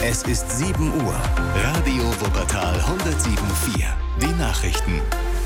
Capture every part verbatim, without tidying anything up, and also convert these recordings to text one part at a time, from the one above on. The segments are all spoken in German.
Es ist sieben Uhr. Radio Wuppertal hundertsieben Komma vier. Die Nachrichten.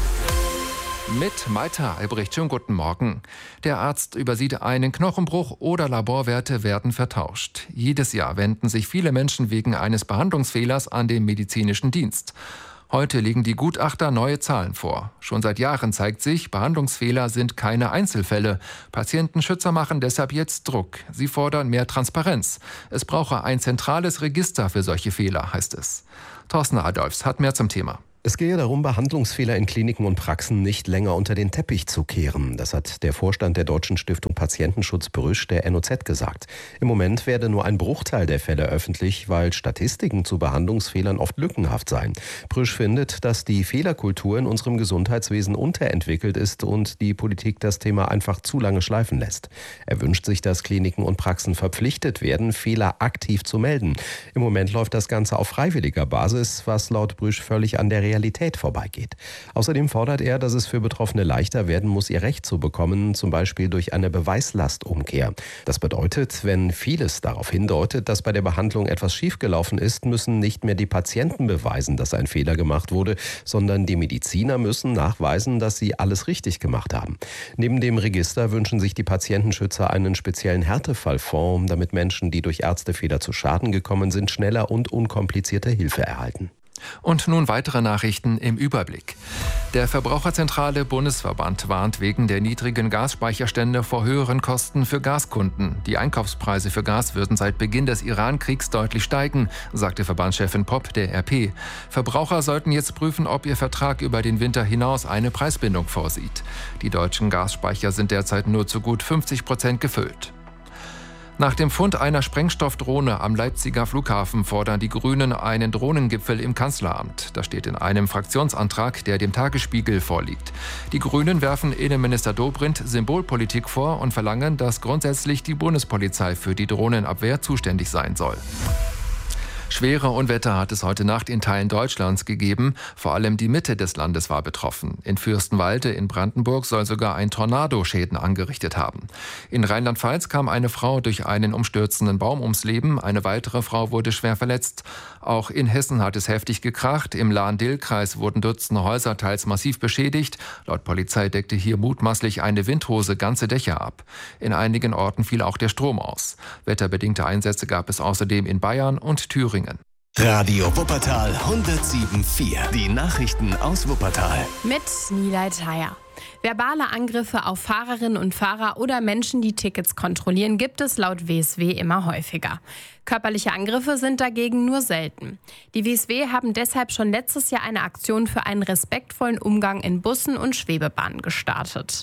Mit Maita Albrecht, schönen guten Morgen. Der Arzt übersieht einen Knochenbruch oder Laborwerte werden vertauscht. Jedes Jahr wenden sich viele Menschen wegen eines Behandlungsfehlers an den medizinischen Dienst. Heute legen die Gutachter neue Zahlen vor. Schon seit Jahren zeigt sich, Behandlungsfehler sind keine Einzelfälle. Patientenschützer machen deshalb jetzt Druck. Sie fordern mehr Transparenz. Es brauche ein zentrales Register für solche Fehler, heißt es. Thorsten Adolfs hat mehr zum Thema. Es gehe darum, Behandlungsfehler in Kliniken und Praxen nicht länger unter den Teppich zu kehren. Das hat der Vorstand der Deutschen Stiftung Patientenschutz Brüsch der N O Z gesagt. Im Moment werde nur ein Bruchteil der Fälle öffentlich, weil Statistiken zu Behandlungsfehlern oft lückenhaft seien. Brüsch findet, dass die Fehlerkultur in unserem Gesundheitswesen unterentwickelt ist und die Politik das Thema einfach zu lange schleifen lässt. Er wünscht sich, dass Kliniken und Praxen verpflichtet werden, Fehler aktiv zu melden. Im Moment läuft das Ganze auf freiwilliger Basis, was laut Brüsch völlig an der Realität vorbeigeht. Außerdem fordert er, dass es für Betroffene leichter werden muss, ihr Recht zu bekommen, zum Beispiel durch eine Beweislastumkehr. Das bedeutet, wenn vieles darauf hindeutet, dass bei der Behandlung etwas schiefgelaufen ist, müssen nicht mehr die Patienten beweisen, dass ein Fehler gemacht wurde, sondern die Mediziner müssen nachweisen, dass sie alles richtig gemacht haben. Neben dem Register wünschen sich die Patientenschützer einen speziellen Härtefallfonds, damit Menschen, die durch Ärztefehler zu Schaden gekommen sind, schneller und unkomplizierter Hilfe erhalten. Und nun weitere Nachrichten im Überblick. Der Verbraucherzentrale Bundesverband warnt wegen der niedrigen Gasspeicherstände vor höheren Kosten für Gaskunden. Die Einkaufspreise für Gas würden seit Beginn des Iran-Kriegs deutlich steigen, sagte Verbandschefin Popp der R P. Verbraucher sollten jetzt prüfen, ob ihr Vertrag über den Winter hinaus eine Preisbindung vorsieht. Die deutschen Gasspeicher sind derzeit nur zu gut fünfzig Prozent gefüllt. Nach dem Fund einer Sprengstoffdrohne am Leipziger Flughafen fordern die Grünen einen Drohnengipfel im Kanzleramt. Das steht in einem Fraktionsantrag, der dem Tagesspiegel vorliegt. Die Grünen werfen Innenminister Dobrindt Symbolpolitik vor und verlangen, dass grundsätzlich die Bundespolizei für die Drohnenabwehr zuständig sein soll. Schwere Unwetter hat es heute Nacht in Teilen Deutschlands gegeben. Vor allem die Mitte des Landes war betroffen. In Fürstenwalde in Brandenburg soll sogar ein Tornado Schäden angerichtet haben. In Rheinland-Pfalz kam eine Frau durch einen umstürzenden Baum ums Leben. Eine weitere Frau wurde schwer verletzt. Auch in Hessen hat es heftig gekracht. Im Lahn-Dill-Kreis wurden Dutzende Häuser teils massiv beschädigt. Laut Polizei deckte hier mutmaßlich eine Windhose ganze Dächer ab. In einigen Orten fiel auch der Strom aus. Wetterbedingte Einsätze gab es außerdem in Bayern und Thüringen. Radio Wuppertal hundertsieben Komma vier. Die Nachrichten aus Wuppertal. Mit Nilay Thayer. Verbale Angriffe auf Fahrerinnen und Fahrer oder Menschen, die Tickets kontrollieren, gibt es laut W S W immer häufiger. Körperliche Angriffe sind dagegen nur selten. Die W S W haben deshalb schon letztes Jahr eine Aktion für einen respektvollen Umgang in Bussen und Schwebebahnen gestartet.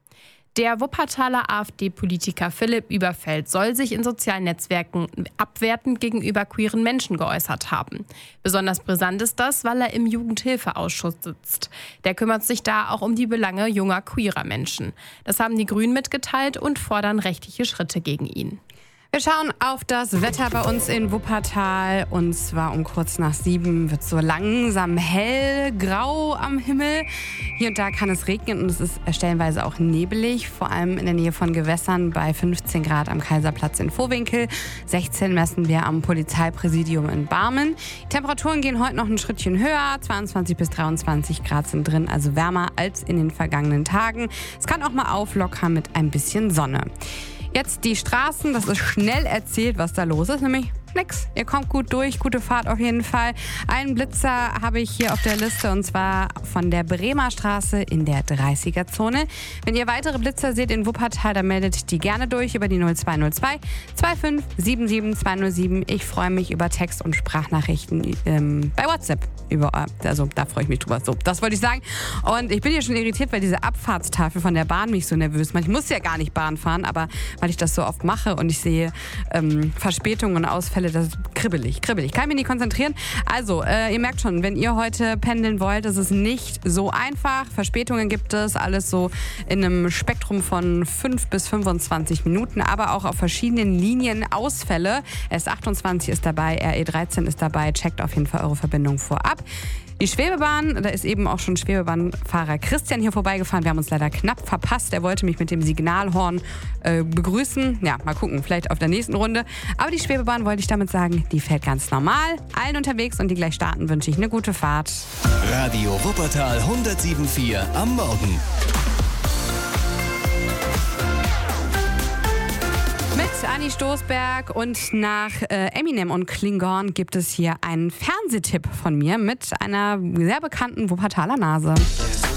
Der Wuppertaler AfD-Politiker Philipp Überfeld soll sich in sozialen Netzwerken abwertend gegenüber queeren Menschen geäußert haben. Besonders brisant ist das, weil er im Jugendhilfeausschuss sitzt. Der kümmert sich da auch um die Belange junger queerer Menschen. Das haben die Grünen mitgeteilt und fordern rechtliche Schritte gegen ihn. Wir schauen auf das Wetter bei uns in Wuppertal. Und zwar um kurz nach sieben wird so langsam hellgrau am Himmel. Hier und da kann es regnen und es ist stellenweise auch nebelig. Vor allem in der Nähe von Gewässern bei fünfzehn Grad am Kaiserplatz in Vohwinkel. sechzehn messen wir am Polizeipräsidium in Barmen. Die Temperaturen gehen heute noch ein Schrittchen höher. zweiundzwanzig bis dreiundzwanzig Grad sind drin, also wärmer als in den vergangenen Tagen. Es kann auch mal auflockern mit ein bisschen Sonne. Jetzt die Straßen, das ist schnell erzählt, was da los ist, nämlich nix. Ihr kommt gut durch, gute Fahrt auf jeden Fall. Einen Blitzer habe ich hier auf der Liste und zwar von der Bremer Straße in der dreißiger-Zone. Wenn ihr weitere Blitzer seht in Wuppertal, dann meldet die gerne durch über die null zwei null zwei zwei fünf sieben sieben zwei null sieben. Ich freue mich über Text- und Sprachnachrichten ähm, bei WhatsApp. Über, also da freue ich mich drüber. So, das wollte ich sagen. Und ich bin hier schon irritiert, weil diese Abfahrtstafel von der Bahn mich so nervös macht. Ich muss ja gar nicht Bahn fahren, aber weil ich das so oft mache und ich sehe ähm, Verspätungen und Ausfälle, das ist kribbelig, kribbelig. Kann mich nicht konzentrieren. Also, äh, ihr merkt schon, wenn ihr heute pendeln wollt, ist es nicht so einfach. Verspätungen gibt es, alles so in einem Spektrum von fünf bis fünfundzwanzig Minuten, aber auch auf verschiedenen Linien Ausfälle. S achtundzwanzig ist dabei, R E dreizehn ist dabei. Checkt auf jeden Fall eure Verbindung vorab. Die Schwebebahn, da ist eben auch schon Schwebebahnfahrer Christian hier vorbeigefahren. Wir haben uns leider knapp verpasst. Er wollte mich mit dem Signalhorn äh, begrüßen. Ja, mal gucken, vielleicht auf der nächsten Runde. Aber die Schwebebahn, wollte ich damit sagen, die fährt ganz normal. Allen unterwegs und die gleich starten, wünsche ich eine gute Fahrt. Radio Wuppertal hundertsieben Komma vier am Morgen. Mit Anni Stoßberg und nach äh, Eminem und Klingon gibt es hier einen Fernsehtipp von mir mit einer sehr bekannten Wuppertaler Nase.